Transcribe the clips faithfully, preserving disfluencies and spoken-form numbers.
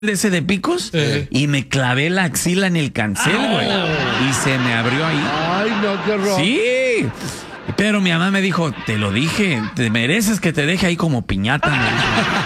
de ese de picos Eh. y me clavé la axila en el cancel, güey. Y se me abrió ahí. Ay, no, qué horror. Sí. Pero mi mamá me dijo, te lo dije, te mereces que te deje ahí como piñata. me dijo.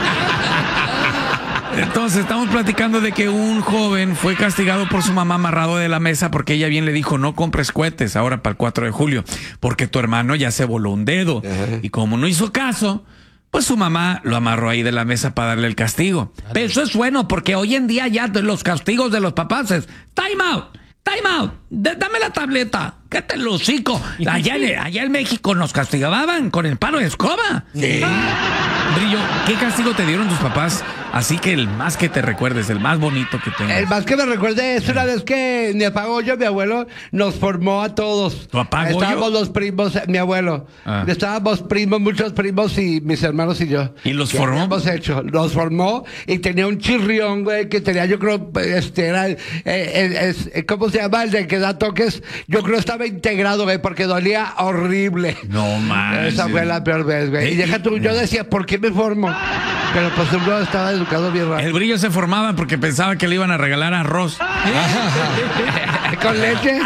Entonces estamos platicando de que un joven fue castigado por su mamá amarrado de la mesa porque ella bien le dijo, no compres cohetes ahora para el cuatro de julio, porque tu hermano ya se voló un dedo. Ajá. Y como no hizo caso, pues su mamá lo amarró ahí de la mesa para darle el castigo. Pero eso es bueno porque hoy en día ya de los castigos de los papás es time out, time out, de- dame la tableta, cállate el hocico. Allá en, allá en México nos castigaban con el palo de escoba. Sí. Brillo, ¿qué castigo te dieron tus papás? Así que el más que te recuerdes, el más bonito que tengas. El más que me recuerde es una vez que mi papá Goyo, mi abuelo, nos formó a todos. ¿Tu papá Goyo? Estábamos los primos, eh, mi abuelo. Ah. Estábamos primos, muchos primos y mis hermanos y yo. ¿Y los ¿Qué formó? habíamos hecho? Los formó y tenía un chirrión, güey, que tenía, yo creo, este era, eh, eh, es- eh, ¿cómo se llama? El de que da toques. Yo creo estaba integrado, güey, porque dolía horrible. No manches. Esa fue la peor vez, güey. Y deja tú, yo decía, ¿por qué me formo? Pero pues uno estaba educado bien raro. El Brillo se formaba porque pensaba que le iban a regalar arroz. ¿Con leche?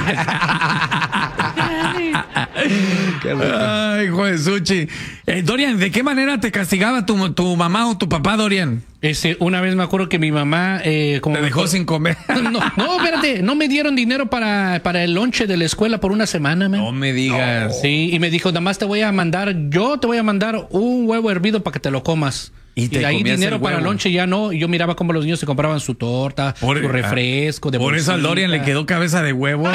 Qué rico. Ay, hijo de Suchi. Eh, Dorian, ¿de qué manera te castigaba tu, tu mamá o tu papá, Dorian? Este, una vez me acuerdo que mi mamá, eh, como Te me dejó acuerdo- sin comer. No, no, espérate, no me dieron dinero para, para el lonche de la escuela por una semana, man. No me digas. Sí, y me dijo, nada más te voy a mandar, yo te voy a mandar un huevo hervido para que te lo comas. Y Y, te de ahí comías dinero el para el huevo. lonche ya no. Y yo miraba cómo los niños se compraban su torta, Por- su refresco, de Por eso al bolsita. Dorian le quedó cabeza de huevo.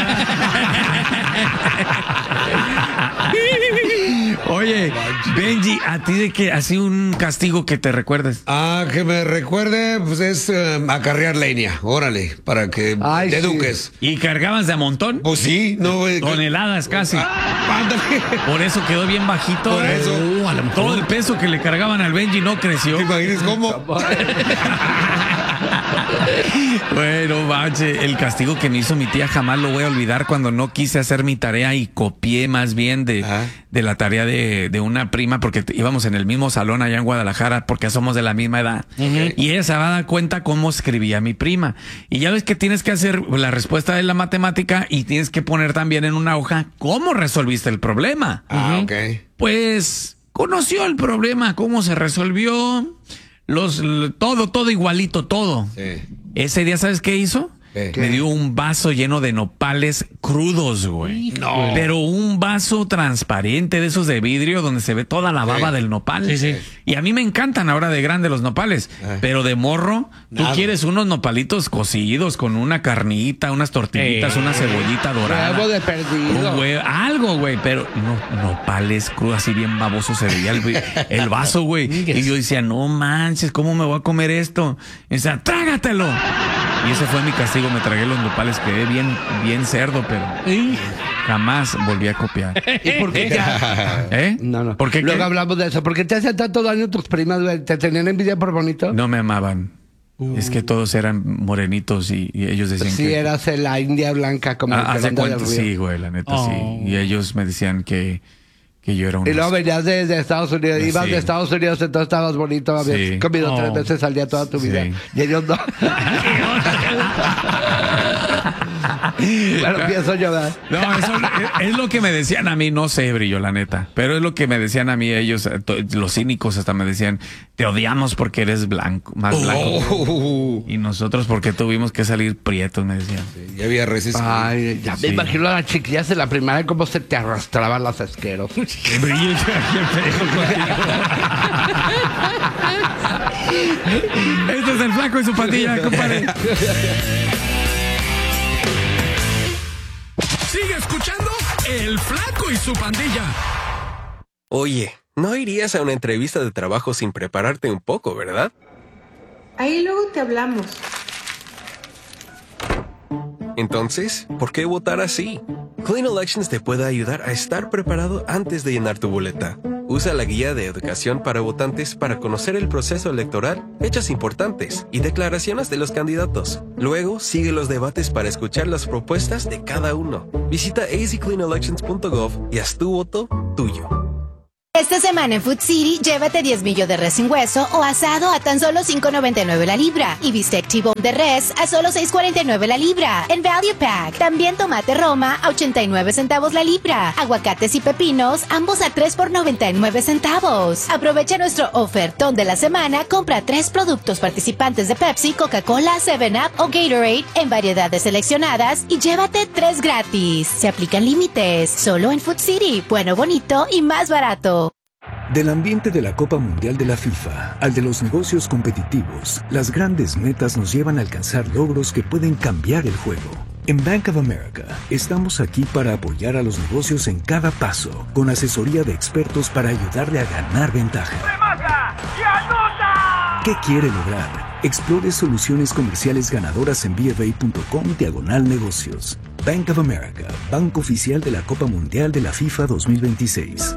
Oye, Benji, ¿a ti de qué? ¿Así un castigo que te recuerdes? Ah, que me recuerde, pues es eh, acarrear leña. Órale, para que Ay, te sí. eduques. ¿Y cargabas de a montón? Pues sí, no. eh, Toneladas casi. ándale. Por eso quedó bien bajito. Por eso. Uh, a lo mejor todo el peso que le cargaban al Benji no creció. ¿Te imaginas cómo? Bueno, bache, el castigo que me hizo mi tía jamás lo voy a olvidar cuando no quise hacer mi tarea y copié más bien de, Ajá. de la tarea de, de una prima porque t- íbamos en el mismo salón allá en Guadalajara porque somos de la misma edad. Y ella se va a dar cuenta cómo escribía mi prima. Y ya ves que tienes que hacer la respuesta de la matemática y tienes que poner también en una hoja cómo resolviste el problema. Ah, ok. Pues conoció el problema, cómo se resolvió, los l- todo, todo igualito, todo. Sí. Ese día, ¿sabes qué hizo? ¿Qué? Me dio un vaso lleno de nopales crudos, güey. No. Pero un vaso transparente de esos de vidrio donde se ve toda la baba Sí. del nopal. Sí, sí. Y a mí me encantan ahora de grande los nopales. Ah. Pero de morro, tú Nada. quieres unos nopalitos cocidos con una carnita, unas tortillitas, Eh. una cebollita dorada. Huevo de perdido. Un hue- algo, güey, pero no, nopales crudos, así bien baboso se veía el, el vaso, güey. Y yo decía, no manches, ¿cómo me voy a comer esto? Y decía, trágatelo. Y ese fue mi castigo, me tragué los nopales, quedé bien, bien cerdo, pero jamás volví a copiar. ¿Y por qué te ha- ¿Eh? No, no. ¿Por qué Luego qué? hablamos de eso. ¿Por qué te hacían tanto daño tus primas, güey? ¿Te tenían envidia por bonito? No me amaban. Es que todos eran morenitos y, y ellos decían Sí, que... eras la India blanca como Ah, el hace Fernando del cuánto, Río. sí, güey, la neta, Oh. sí. Y ellos me decían que, que yo era un... Y luego venías de, de Estados Unidos, Sí. ibas de Estados Unidos, entonces estabas bonito, habías Sí. comido Oh. tres veces al día toda tu vida. Sí. Y ellos no. Bueno, pienso yo, ¿verdad? No, eso es, es lo que me decían a mí, no sé, Brillo, la neta. Pero es lo que me decían a mí ellos, eh, to- los cínicos hasta me decían, te odiamos porque eres blanco, más blanco. Oh, Y nosotros porque tuvimos que salir prietos, me decían. ya había resistido. Ay, ya Sí. me imagino a las chiquillas en la primaria cómo se te arrastraban las asqueros. Brillo, yo aquí empiezo contigo. Este es el flaco y su pandilla, compadre. Sigue escuchando El Flaco y su Pandilla. Oye, no irías a una entrevista de trabajo sin prepararte un poco, ¿verdad? Ahí luego te hablamos. Entonces, ¿por qué votar así? Clean Elections te puede ayudar a estar preparado antes de llenar tu boleta. Usa la guía de educación para votantes para conocer el proceso electoral, fechas importantes y declaraciones de los candidatos. Luego, sigue los debates para escuchar las propuestas de cada uno. Visita a z clean elections punto gov y haz tu voto tuyo. Esta semana en Food City, llévate diez millos de res sin hueso o asado a tan solo cinco noventa y nueve la libra. Y bistec T-bone de res a solo seis cuarenta y nueve la libra. En Value Pack, también tomate Roma a ochenta y nueve centavos la libra. Aguacates y pepinos, ambos a tres por noventa y nueve centavos. Aprovecha nuestro ofertón de la semana, compra tres productos participantes de Pepsi, Coca-Cola, seven up o Gatorade en variedades seleccionadas y llévate tres gratis. Se aplican límites. Solo en Food City. Bueno, bonito y más barato. Del ambiente de la Copa Mundial de la FIFA al de los negocios competitivos, las grandes metas nos llevan a alcanzar logros que pueden cambiar el juego. En Bank of America, estamos aquí para apoyar a los negocios en cada paso, con asesoría de expertos para ayudarle a ganar ventaja. ¡Remata y anota! ¿Qué quiere lograr? Explore soluciones comerciales ganadoras en bfa.com diagonal negocios. Bank of America, banco oficial de la Copa Mundial de la FIFA dos mil veintiséis.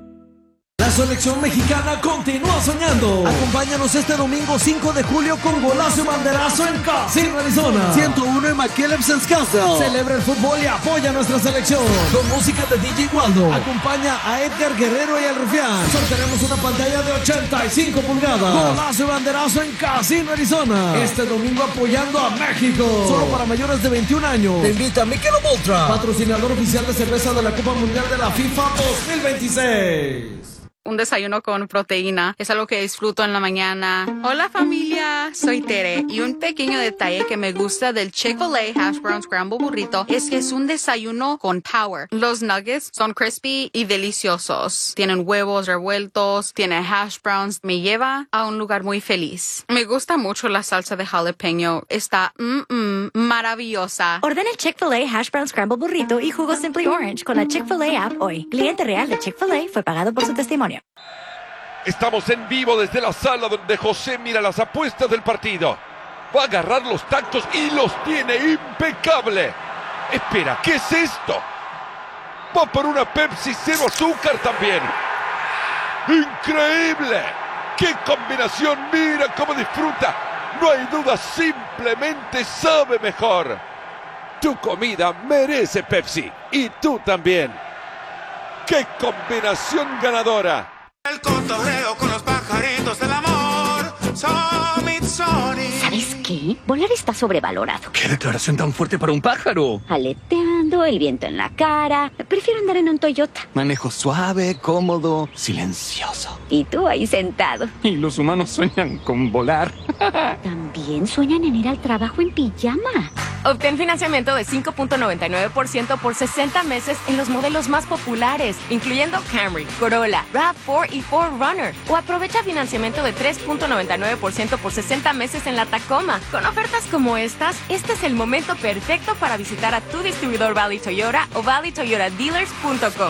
La selección mexicana continúa soñando. Acompáñanos este domingo cinco de julio con golazo y banderazo en Casino Arizona. ciento uno en McKellips Castle. Celebra el fútbol y apoya a nuestra selección. Con música de D J Waldo. Acompaña a Edgar Guerrero y al Rufián. Sortearemos una pantalla de ochenta y cinco pulgadas. Golazo y banderazo en Casino Arizona. Este domingo apoyando a México. Solo para mayores de veintiún años. Te invita a Michelob Ultra, patrocinador oficial de cerveza de la Copa Mundial de la FIFA dos mil veintiséis. Un desayuno con proteína es algo que disfruto en la mañana. Hola familia, soy Tere y un pequeño detalle que me gusta del Chick-fil-A Hash Brown Scramble Burrito es que es un desayuno con power. Los nuggets son crispy y deliciosos. Tienen huevos revueltos, tiene hash browns. Me lleva a un lugar muy feliz. Me gusta mucho la salsa de jalapeño. Está mm, mm, maravillosa. Ordena el Chick-fil-A Hash Brown Scramble Burrito y jugo Simply Orange con la Chick-fil-A app hoy. Cliente real de Chick-fil-A fue pagado por su testimonio. Estamos en vivo desde la sala donde José mira las apuestas del partido. Va a agarrar los tactos y los tiene impecable. Espera, ¿qué es esto? Va por una Pepsi cero azúcar también. ¡Increíble! ¡Qué combinación! ¡Mira cómo disfruta! No hay duda, simplemente sabe mejor. Tu comida merece Pepsi. Y tú también. ¡Qué combinación ganadora! El cotorreo con los pajaritos del amor. ¿Sabes qué? Volar está sobrevalorado. ¿Qué declaración tan fuerte para un pájaro? Aleteando, el viento en la cara. Prefiero andar en un Toyota. Manejo suave, cómodo, silencioso. Y tú ahí sentado. Y los humanos sueñan con volar. También sueñan en ir al trabajo en pijama. Obtén financiamiento de cinco punto noventa y nueve por ciento por sesenta meses en los modelos más populares, incluyendo Camry, Corolla, RAV cuatro y cuatro Runner. O aprovecha financiamiento de tres punto noventa y nueve por ciento por sesenta meses en la Tacoma. Con ofertas como estas, este es el momento perfecto para visitar a tu distribuidor Valley Toyota o valley toyota dealers punto com.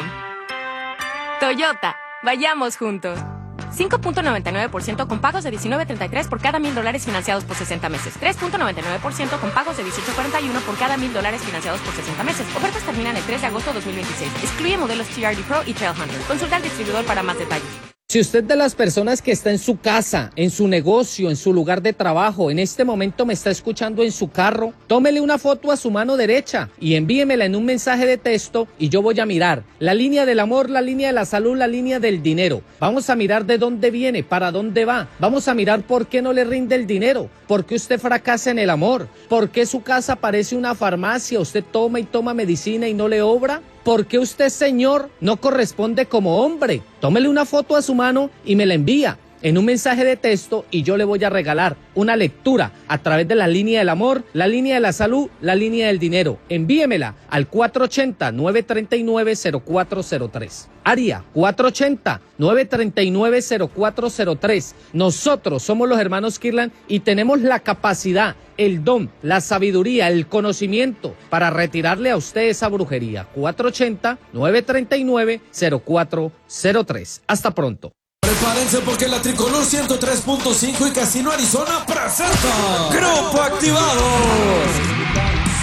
Toyota, vayamos juntos. cinco punto noventa y nueve por ciento con pagos de diecinueve treinta y tres por cada mil dólares financiados por sesenta meses. tres punto noventa y nueve por ciento con pagos de dieciocho cuarenta y uno por cada mil dólares financiados por sesenta meses. Ofertas terminan el tres de agosto de dos mil veintiséis. Excluye modelos T R D Pro y Trailhunter. Consulta al distribuidor para más detalles. Si usted de las personas que está en su casa, en su negocio, en su lugar de trabajo, en este momento me está escuchando en su carro, tómele una foto a su mano derecha y envíemela en un mensaje de texto y yo voy a mirar la línea del amor, la línea de la salud, la línea del dinero. Vamos a mirar de dónde viene, para dónde va. Vamos a mirar por qué no le rinde el dinero, por qué usted fracasa en el amor, por qué su casa parece una farmacia, usted toma y toma medicina y no le obra. ¿Por qué usted, señor, no corresponde como hombre? Tómele una foto a su mano y me la envía en un mensaje de texto y yo le voy a regalar una lectura a través de la línea del amor, la línea de la salud, la línea del dinero. Envíemela al cuatro ocho cero, nueve tres nueve, cero cuatro cero tres. Área cuatro ocho cero, nueve tres nueve, cero cuatro cero tres. Nosotros somos los hermanos Kirlan y tenemos la capacidad, el don, la sabiduría, el conocimiento para retirarle a usted esa brujería. cuatro ocho cero, nueve tres nueve, cero cuatro cero tres. Hasta pronto. Prepárense porque la Tricolor ciento tres punto cinco y Casino Arizona presenta Grupo Activados.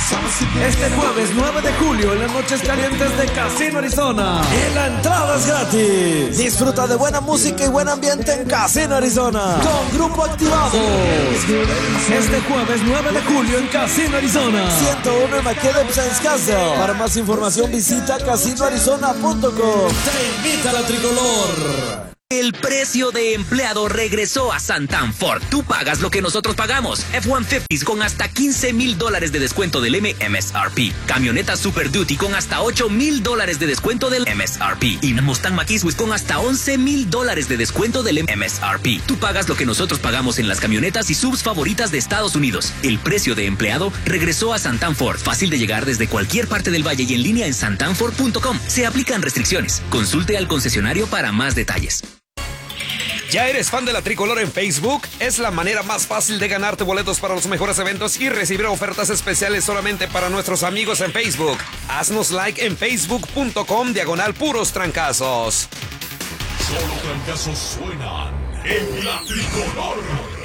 Este jueves nueve de julio en las noches calientes de Casino Arizona. Y la entrada es gratis. Disfruta de buena música y buen ambiente en Casino Arizona. Con Grupo Activado. Este jueves nueve de julio en Casino Arizona. ciento uno en McKellips Castle. Para más información visita casino arizona punto com. Te invita a la tricolor. El precio de empleado regresó a Santan Ford. Tú pagas lo que nosotros pagamos. F ciento cincuenta con hasta quince mil dólares de descuento del M S R P. Camioneta Super Duty con hasta ocho mil dólares de descuento del M S R P. Y Mustang Mach-E con hasta once mil dólares de descuento del M S R P. Tú pagas lo que nosotros pagamos en las camionetas y subs favoritas de Estados Unidos. El precio de empleado regresó a Santan Ford. Fácil de llegar desde cualquier parte del valle y en línea en santan ford punto com. Se aplican restricciones. Consulte al concesionario para más detalles. ¿Ya eres fan de la Tricolor en Facebook? Es la manera más fácil de ganarte boletos para los mejores eventos y recibir ofertas especiales solamente para nuestros amigos en Facebook. Haznos like en facebook punto com diagonal puros trancazos. Solo trancazos suenan en la Tricolor.